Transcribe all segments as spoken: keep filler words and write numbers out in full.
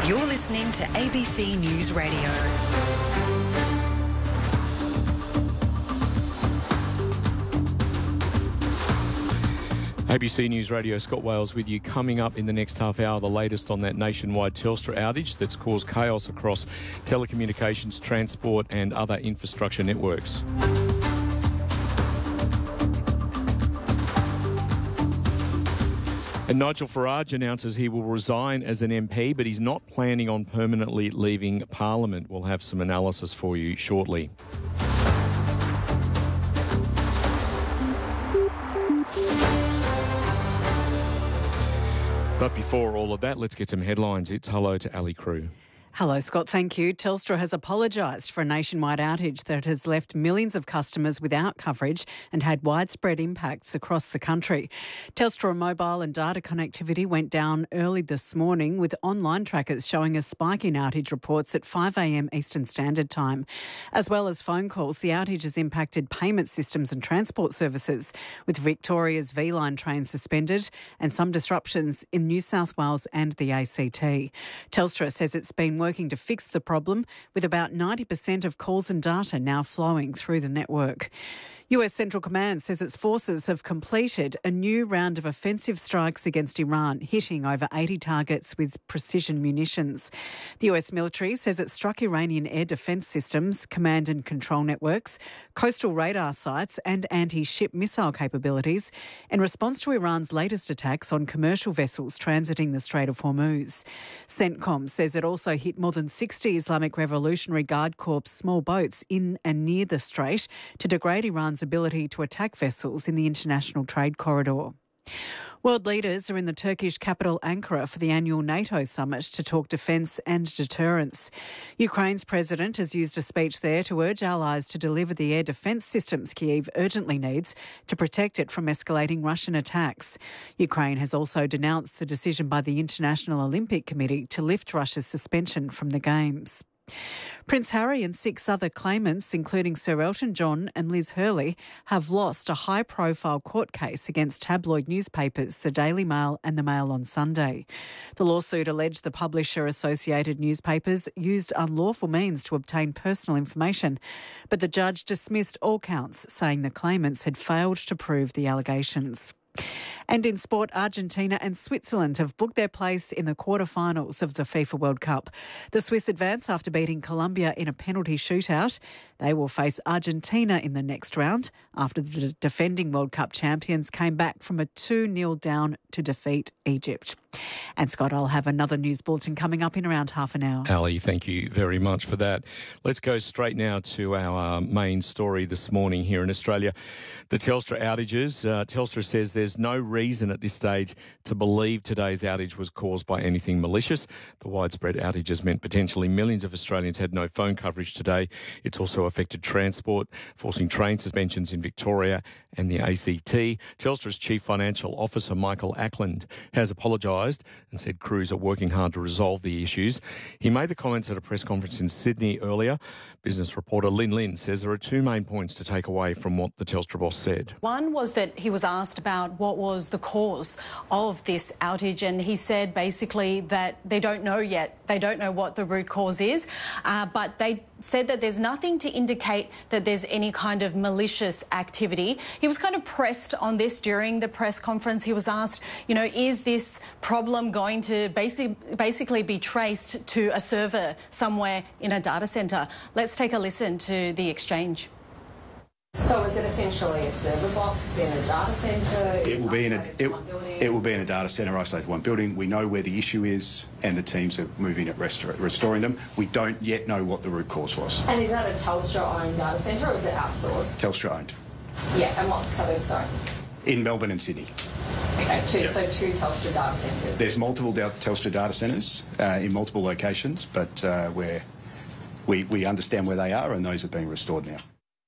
You're listening to A B C News Radio. A B C News Radio, Scott Wales with you. Coming up in the next half hour, the latest on that nationwide Telstra outage that's caused chaos across telecommunications, transport and other infrastructure networks. And Nigel Farage announces he will resign as an M P, but he's not planning on permanently leaving Parliament. We'll have some analysis for you shortly. But before all of that, let's get some headlines. It's hello to Ali Crew. Hello, Scott. Thank you. Telstra has apologised for a nationwide outage that has left millions of customers without coverage and had widespread impacts across the country. Telstra mobile and data connectivity went down early this morning, with online trackers showing a spike in outage reports at five a m Eastern Standard Time. As well as phone calls, the outage has impacted payment systems and transport services, with Victoria's V-Line trains suspended and some disruptions in New South Wales and the A C T. Telstra says it's been working to fix the problem, with about ninety percent of calls and data now flowing through the network. U S Central Command says its forces have completed a new round of offensive strikes against Iran, hitting over eighty targets with precision munitions. The U S military says it struck Iranian air defence systems, command and control networks, coastal radar sites and anti-ship missile capabilities in response to Iran's latest attacks on commercial vessels transiting the Strait of Hormuz. CENTCOM says it also hit more than sixty Islamic Revolutionary Guard Corps small boats in and near the strait to degrade Iran's ability to attack vessels in the international trade corridor. World leaders are in the Turkish capital Ankara for the annual NATO summit to talk defence and deterrence. Ukraine's president has used a speech there to urge allies to deliver the air defence systems Kyiv urgently needs to protect it from escalating Russian attacks. Ukraine has also denounced the decision by the International Olympic Committee to lift Russia's suspension from the Games. Prince Harry and six other claimants, including Sir Elton John and Liz Hurley, have lost a high-profile court case against tabloid newspapers, the Daily Mail and the Mail on Sunday. The lawsuit alleged the publisher Associated Newspapers used unlawful means to obtain personal information, but the judge dismissed all counts, saying the claimants had failed to prove the allegations. And in sport, Argentina and Switzerland have booked their place in the quarterfinals of the FIFA World Cup. The Swiss advance after beating Colombia in a penalty shootout. They will face Argentina in the next round after the defending World Cup champions came back from a two nil down to defeat Egypt. And Scott, I'll have another news bulletin coming up in around half an hour. Ali, thank you very much for that. Let's go straight now to our uh, main story this morning here in Australia. The Telstra outages. Uh, Telstra says there's no reason at this stage to believe today's outage was caused by anything malicious. The widespread outages meant potentially millions of Australians had no phone coverage today. It's also affected transport, forcing train suspensions in Victoria and the A C T. Telstra's Chief Financial Officer, Michael Ackland, has apologised and said crews are working hard to resolve the issues. He made the comments at a press conference in Sydney earlier. Business reporter Lynn Lynn says there are two main points to take away from what the Telstra boss said. One was that he was asked about what was the cause of this outage, and he said basically that they don't know yet. They don't know what the root cause is, uh, but they said that there's nothing to indicate that there's any kind of malicious activity. He was kind of pressed on this during the press conference. He was asked, you know, is this problem going to basic, basically be traced to a server somewhere in a data centre? Let's take a listen to the exchange. So is it essentially a server box in a data centre? It will be in a it, it will be in a data centre, isolated one building. We know where the issue is, and the teams are moving at restor- restoring them. We don't yet know what the root cause was. And is that a Telstra-owned data centre, or is it outsourced? Telstra-owned. Yeah, and what suburb? Sorry. In Melbourne and Sydney. Okay, two. Yep. So two Telstra data centres. There's multiple Telstra data centres uh, in multiple locations, but uh, where we we understand where they are, and those are being restored now.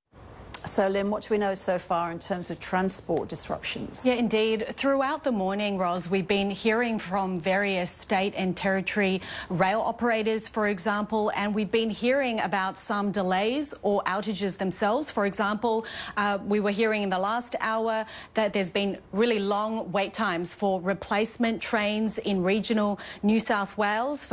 So, Lynn, what do we know so far in terms of transport disruptions? Yeah, indeed. Throughout the morning, Ros, we've been hearing from various state and territory rail operators, for example, and we've been hearing about some delays or outages themselves. For example, uh, we were hearing in the last hour that there's been really long wait times for replacement trains in regional New South Wales.